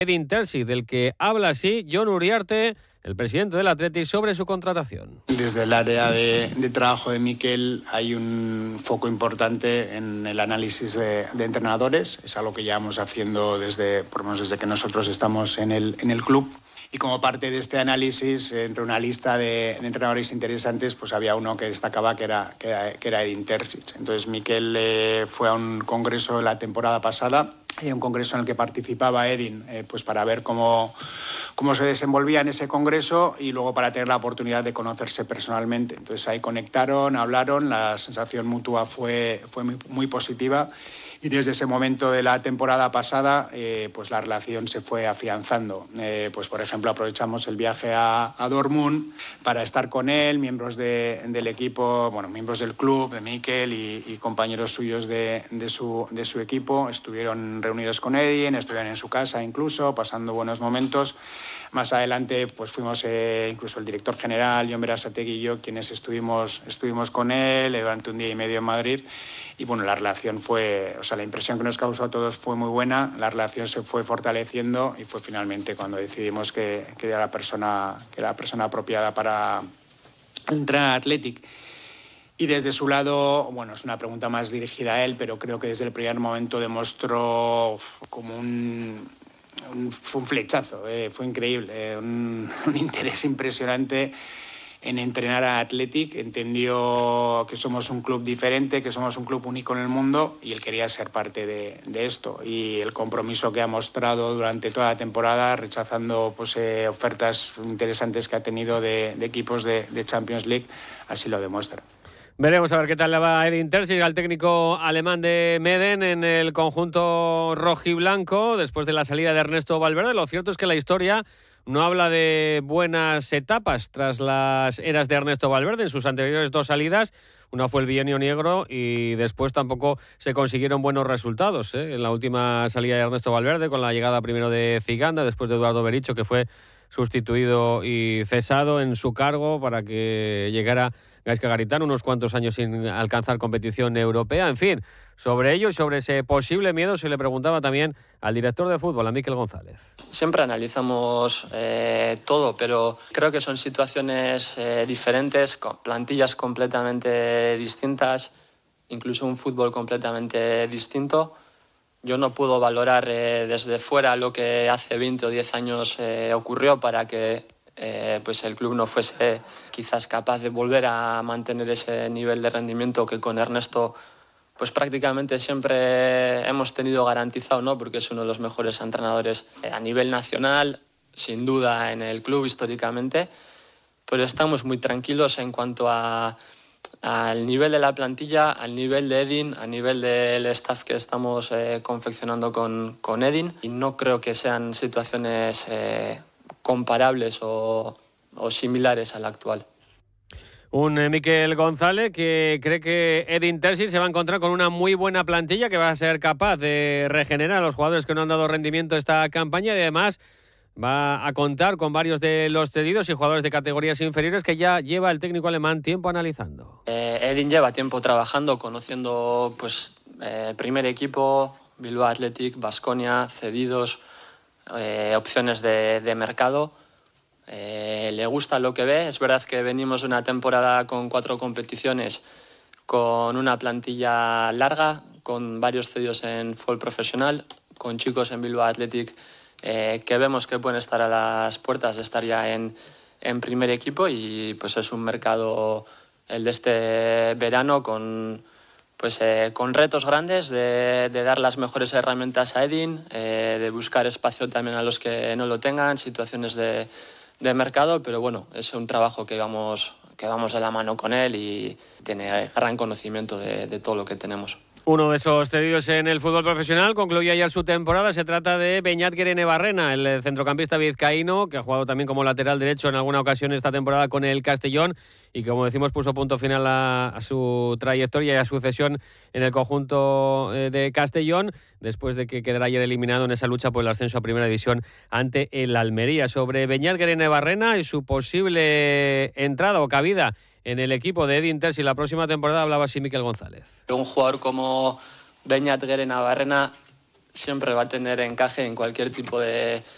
Edin Terzic, del que habla así Jon Uriarte, el presidente del Athletic, sobre su contratación. Desde el área de trabajo de Mikel hay un foco importante en el análisis de entrenadores. Es algo que llevamos haciendo por lo menos desde que nosotros estamos en el club. Y como parte de este análisis, entre una lista de entrenadores interesantes, pues había uno que destacaba que era Edin Terzic. Entonces Mikel fue a un congreso la temporada pasada, un congreso en el que participaba Edin, pues para ver cómo se desenvolvía en ese congreso y luego para tener la oportunidad de conocerse personalmente. Entonces ahí conectaron, hablaron, la sensación mutua fue muy positiva. Y desde ese momento de la temporada pasada, pues la relación se fue afianzando. Pues por ejemplo, aprovechamos el viaje a Dortmund para estar con él, miembros del equipo, miembros del club, de Mikel y compañeros suyos de su equipo. Estuvieron reunidos con Edin, estuvieron en su casa incluso, pasando buenos momentos. Más adelante pues fuimos incluso el director general, Jon Berasategui y yo, quienes estuvimos con él durante un día y medio en Madrid. Y bueno, la relación la impresión que nos causó a todos fue muy buena, la relación se fue fortaleciendo y fue finalmente cuando decidimos que era la persona apropiada para entrenar Athletic. Y desde su lado, es una pregunta más dirigida a él, pero creo que desde el primer momento demostró como fue un flechazo, fue increíble, un interés impresionante en entrenar a Athletic. Entendió que somos un club diferente, que somos un club único en el mundo y él quería ser parte de esto. Y el compromiso que ha mostrado durante toda la temporada, rechazando ofertas interesantes que ha tenido de equipos de Champions League, así lo demuestra. Veremos a ver qué tal le va a Edin Terzic, al técnico alemán de Meeden, en el conjunto rojiblanco, después de la salida de Ernesto Valverde. Lo cierto es que la historia no habla de buenas etapas tras las eras de Ernesto Valverde. En sus anteriores dos salidas, una fue el bienio negro y después tampoco se consiguieron buenos resultados. En la última salida de Ernesto Valverde, con la llegada primero de Ziganda, después de Eduardo Berizzo, que fue sustituido y cesado en su cargo para que llegara Gaizka Garitano, unos cuantos años sin alcanzar competición europea. En fin, sobre ello y sobre ese posible miedo se le preguntaba también al director de fútbol, a Mikel González. Siempre analizamos todo, pero creo que son situaciones diferentes, con plantillas completamente distintas, incluso un fútbol completamente distinto. Yo no puedo valorar desde fuera lo que hace 20 o 10 años ocurrió para que pues el club no fuese quizás capaz de volver a mantener ese nivel de rendimiento que con Ernesto pues prácticamente siempre hemos tenido garantizado, ¿no? Porque es uno de los mejores entrenadores a nivel nacional, sin duda en el club históricamente, pero estamos muy tranquilos en cuanto al nivel de la plantilla, al nivel de Edin, a nivel del staff que estamos confeccionando con Edin, y no creo que sean situaciones comparables o similares a la actual. Un Mikel González que cree que Edin Terzic se va a encontrar con una muy buena plantilla que va a ser capaz de regenerar a los jugadores que no han dado rendimiento esta campaña y además va a contar con varios de los cedidos y jugadores de categorías inferiores que ya lleva el técnico alemán tiempo analizando. Edin lleva tiempo trabajando, conociendo primer equipo, Bilbao Athletic, Baskonia, cedidos, opciones de mercado. Le gusta lo que ve. Es verdad que venimos de una temporada con 4 competiciones, con una plantilla larga, con varios cedidos en fútbol profesional, con chicos en Bilbao Athletic que vemos que pueden estar a las puertas de estar ya en primer equipo, y pues es un mercado, el de este verano, con retos grandes de dar las mejores herramientas a Edin, de buscar espacio también a los que no lo tengan, situaciones de mercado, pero bueno, es un trabajo que vamos de la mano con él y tiene gran conocimiento de todo lo que tenemos. Uno de esos cedidos en el fútbol profesional concluyó ayer su temporada. Se trata de Beñat Guerenebarrena, el centrocampista vizcaíno, que ha jugado también como lateral derecho en alguna ocasión esta temporada con el Castellón y que, como decimos, puso punto final a su trayectoria y a su cesión en el conjunto de Castellón, después de que quedara ayer eliminado en esa lucha por el ascenso a Primera División ante el Almería. Sobre Beñat Guerenebarrena y su posible entrada o cabida en el equipo de Edin Terzic la próxima temporada hablaba así Mikel González. Un jugador como Beñat Guerenebarrena siempre va a tener encaje en cualquier tipo de